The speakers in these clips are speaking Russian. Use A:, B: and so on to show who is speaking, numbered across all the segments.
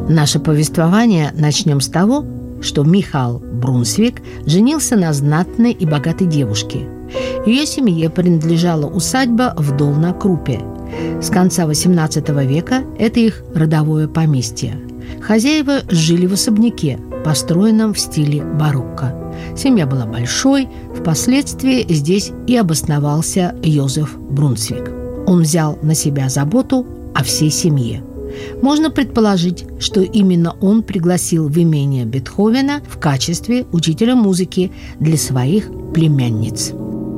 A: Наше повествование начнем с того, что Михаил Брунсвик женился на знатной и богатой девушке. Ее семье принадлежала усадьба в Долна-Крупе. С конца XVIII века это их родовое поместье. Хозяева жили в особняке, построенном в стиле барокко. Семья была большой, впоследствии здесь и обосновался Йозеф Брунсвик. Он взял на себя заботу о всей семье. Можно предположить, что именно он пригласил в имение Бетховена в качестве учителя музыки для своих племянниц.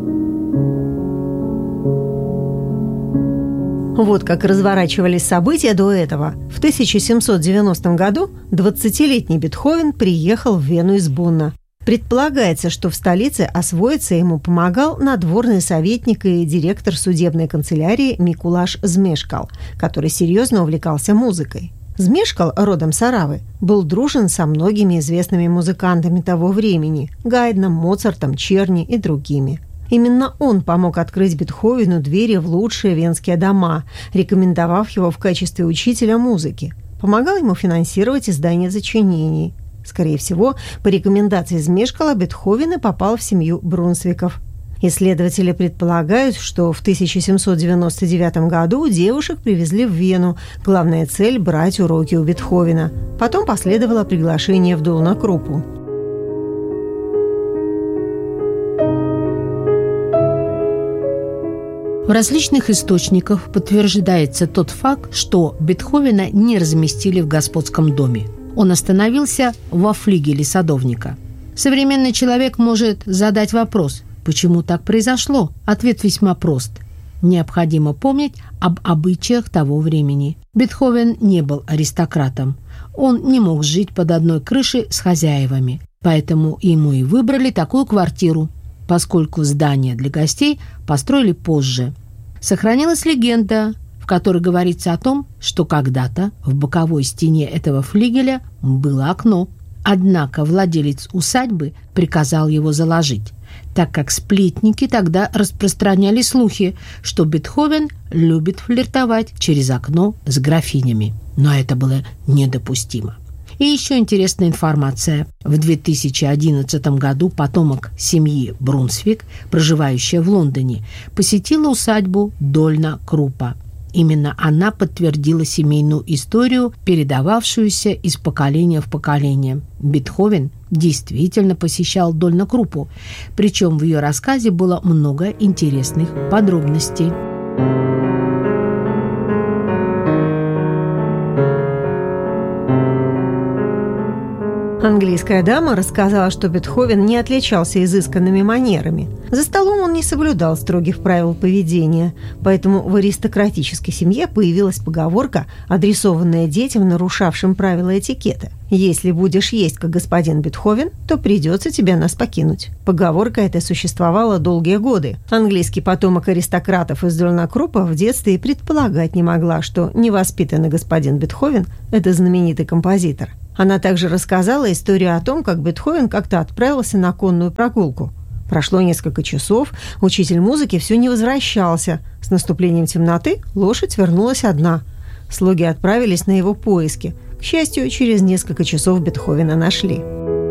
B: Вот как разворачивались события до этого. В 1790 году 20-летний Бетховен приехал в Вену из Бонна. Предполагается, что в столице освоиться ему помогал надворный советник и директор судебной канцелярии Микулаш Змешкал, который серьезно увлекался музыкой. Змешкал, родом с Оравы, был дружен со многими известными музыкантами того времени – Гайдном, Моцартом, Черни и другими. Именно он помог открыть Бетховену двери в лучшие венские дома, рекомендовав его в качестве учителя музыки. Помогал ему финансировать издание сочинений. Скорее всего, по рекомендации Змешкала Бетховен и попал в семью Брунсвиков. Исследователи предполагают, что в 1799 году девушек привезли в Вену. Главная цель – брать уроки у Бетховена. Потом последовало приглашение в Долна-Крупу.
A: В различных источниках подтверждается тот факт, что Бетховена не разместили в господском доме. Он остановился во флигеле садовника. Современный человек может задать вопрос, почему так произошло? Ответ весьма прост. Необходимо помнить об обычаях того времени. Бетховен не был аристократом. Он не мог жить под одной крышей с хозяевами. Поэтому ему и выбрали такую квартиру, поскольку здание для гостей построили позже. Сохранилась легенда, в которой говорится о том, что когда-то в боковой стене этого флигеля было окно. Однако владелец усадьбы приказал его заложить, так как сплетники тогда распространяли слухи, что Бетховен любит флиртовать через окно с графинями. Но это было недопустимо. И еще интересная информация. В 2011 году потомок семьи Брунсвик, проживающая в Лондоне, посетила усадьбу Дольна-Крупа. Именно она подтвердила семейную историю, передававшуюся из поколения в поколение. Бетховен действительно посещал Дольна-Крупу, причем в ее рассказе было много интересных подробностей.
B: Английская дама рассказала, что Бетховен не отличался изысканными манерами. За столом он не соблюдал строгих правил поведения, поэтому в аристократической семье появилась поговорка, адресованная детям, нарушавшим правила этикета. «Если будешь есть, как господин Бетховен, то придется тебе нас покинуть». Поговорка эта существовала долгие годы. Английский потомок аристократов из Дольна-Крупа в детстве и предполагать не могла, что невоспитанный господин Бетховен – это знаменитый композитор. Она также рассказала историю о том, как Бетховен как-то отправился на конную прогулку. Прошло несколько часов, учитель музыки все не возвращался. С наступлением темноты лошадь вернулась одна. Слуги отправились на его поиски. К счастью, через несколько часов Бетховена нашли.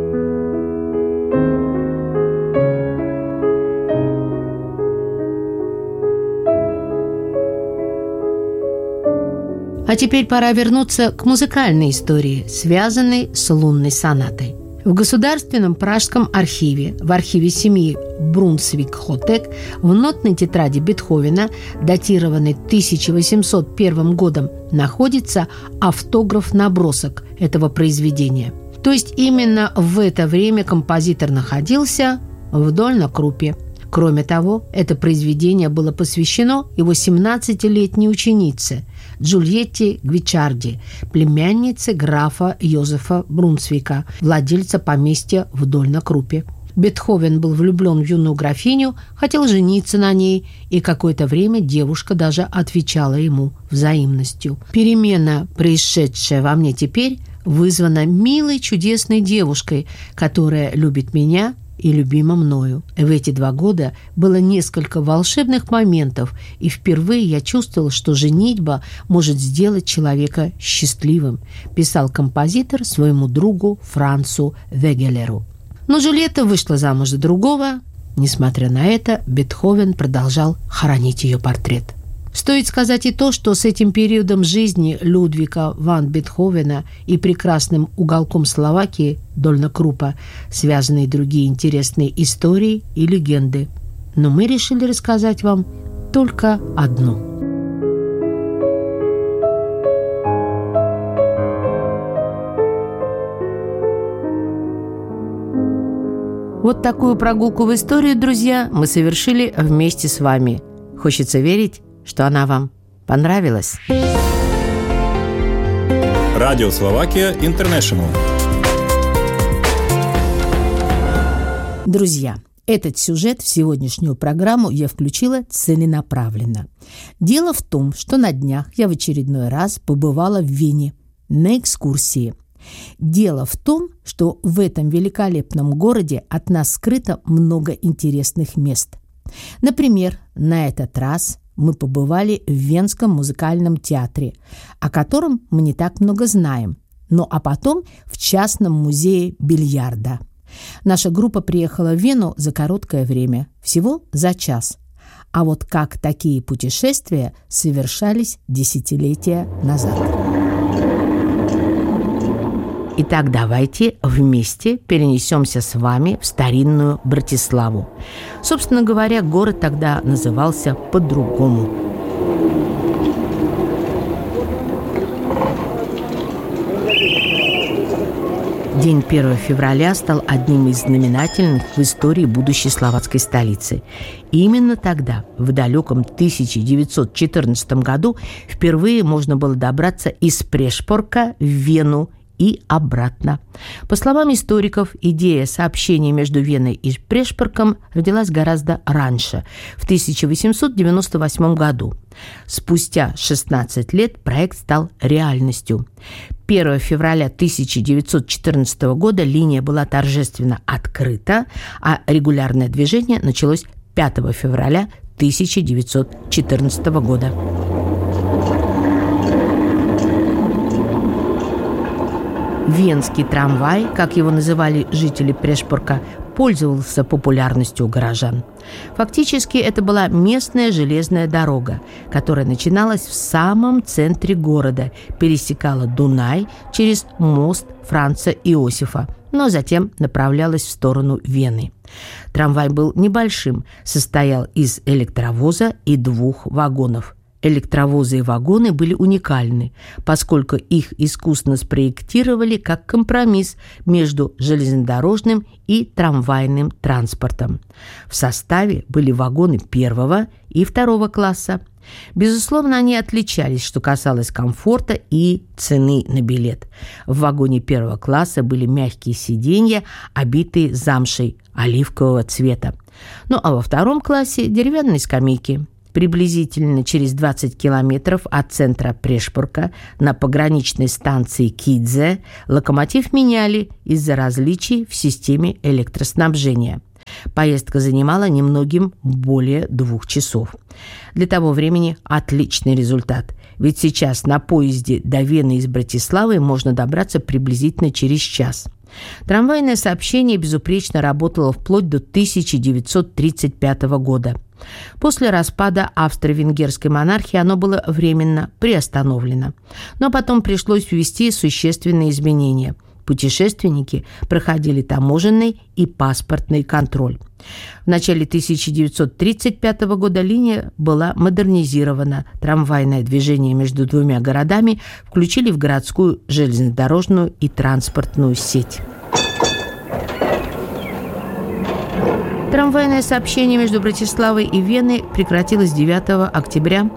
A: А теперь пора вернуться к музыкальной истории, связанной с лунной сонатой. В Государственном пражском архиве, в архиве семьи Брунсвик-Хотек, в нотной тетради Бетховена, датированной 1801 годом, находится автограф-набросок этого произведения. То есть именно в это время композитор находился в Дольна-Крупе. Кроме того, это произведение было посвящено его 17-летней ученице Джульетте Гвичарди, племяннице графа Йозефа Брунсвика, владельца поместья в Дольна-Крупе. Бетховен был влюблен в юную графиню, хотел жениться на ней, и какое-то время девушка даже отвечала ему взаимностью. Перемена, происшедшая во мне теперь, вызвана милой чудесной девушкой, которая любит меня и любима мною. В эти 2 года было несколько волшебных моментов, и впервые я чувствовал, что женитьба может сделать человека счастливым, писал композитор своему другу Францу Вегелеру. Но Джульетта вышла замуж за другого. Несмотря на это, Бетховен продолжал хоронить ее портрет. Стоит сказать и то, что с этим периодом жизни Людвига ван Бетховена и прекрасным уголком Словакии Дольна Крупа связаны и другие интересные истории и легенды. Но мы решили рассказать вам только одну. Вот такую прогулку в историю, друзья, мы совершили вместе с вами. Хочется верить, что она вам понравилась.
C: Радио Словакия Интернешнл.
A: Друзья, этот сюжет в сегодняшнюю программу я включила целенаправленно. Дело в том, что на днях я в очередной раз побывала в Вене на экскурсии. Дело в том, что в этом великолепном городе от нас скрыто много интересных мест. Например, на этот раз мы побывали в Венском музыкальном театре, о котором мы не так много знаем, а потом в частном музее бильярда. Наша группа приехала в Вену за короткое время, всего за час. А вот как такие путешествия совершались десятилетия назад. Итак, давайте вместе перенесемся с вами в старинную Братиславу. Собственно говоря, город тогда назывался по-другому. День 1 февраля стал одним из знаменательных в истории будущей словацкой столицы. И именно тогда, в далеком 1914 году, впервые можно было добраться из Прешпорка в Вену и обратно. По словам историков, идея сообщения между Веной и Прешпорком родилась гораздо раньше, в 1898 году. Спустя 16 лет проект стал реальностью. 1 февраля 1914 года линия была торжественно открыта, а регулярное движение началось 5 февраля 1914 года. Венский трамвай, как его называли жители Прешпорка, пользовался популярностью у горожан. Фактически это была местная железная дорога, которая начиналась в самом центре города, пересекала Дунай через мост Франца Иосифа, но затем направлялась в сторону Вены. Трамвай был небольшим, состоял из электровоза и 2 вагонов. Электровозы и вагоны были уникальны, поскольку их искусно спроектировали как компромисс между железнодорожным и трамвайным транспортом. В составе были вагоны 1 и 2 класса. Безусловно, они отличались, что касалось комфорта и цены на билет. В вагоне 1 класса были мягкие сиденья, обитые замшей оливкового цвета. А во 2 классе деревянные скамейки. Приблизительно через 20 километров от центра Прешпорка на пограничной станции Кидзе локомотив меняли из-за различий в системе электроснабжения. Поездка занимала немногим более 2 часов. Для того времени отличный результат, ведь сейчас на поезде до Вены из Братиславы можно добраться приблизительно через час. Трамвайное сообщение безупречно работало вплоть до 1935 года. После распада австро-венгерской монархии оно было временно приостановлено. Но потом пришлось ввести существенные изменения. Путешественники проходили таможенный и паспортный контроль. В начале 1935 года линия была модернизирована. Трамвайное движение между 2 городами включили в городскую железнодорожную и транспортную сеть. Трамвайное сообщение между Братиславой и Веной прекратилось 9 октября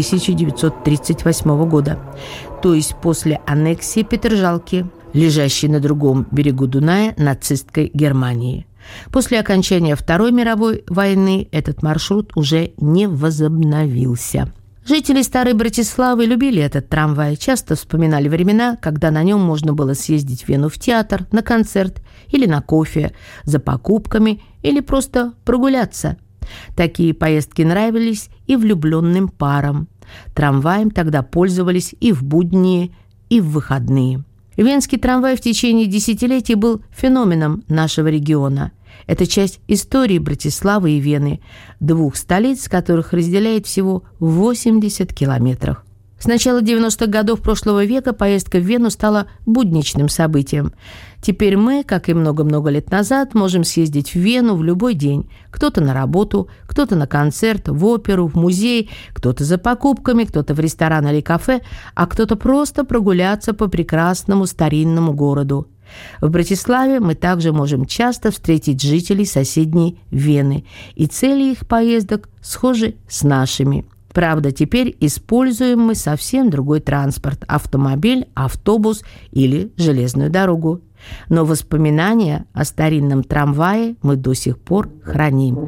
A: 1938 года, то есть после аннексии Петержалки, лежащей на другом берегу Дуная нацистской Германии. После окончания Второй мировой войны этот маршрут уже не возобновился. Жители Старой Братиславы любили этот трамвай, часто вспоминали времена, когда на нем можно было съездить в Вену в театр, на концерт или на кофе, за покупками или просто прогуляться. Такие поездки нравились и влюбленным парам. Трамваем тогда пользовались и в будние, и в выходные. Венский трамвай в течение десятилетий был феноменом нашего региона. Это часть истории Братиславы и Вены, двух столиц, которых разделяет всего 80 километров. С начала 90-х годов прошлого века поездка в Вену стала будничным событием. Теперь мы, как и много-много лет назад, можем съездить в Вену в любой день. Кто-то на работу, кто-то на концерт, в оперу, в музей, кто-то за покупками, кто-то в ресторан или кафе, а кто-то просто прогуляться по прекрасному старинному городу. В Братиславе мы также можем часто встретить жителей соседней Вены, и цели их поездок схожи с нашими. Правда, теперь используем мы совсем другой транспорт – автомобиль, автобус или железную дорогу. Но воспоминания о старинном трамвае мы до сих пор храним.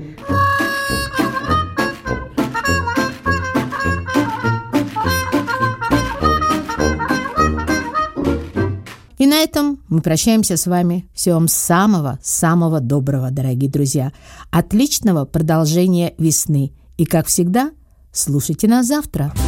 A: И на этом мы прощаемся с вами. Всего вам самого-самого доброго, дорогие друзья. Отличного продолжения весны. И, как всегда, слушайте нас завтра.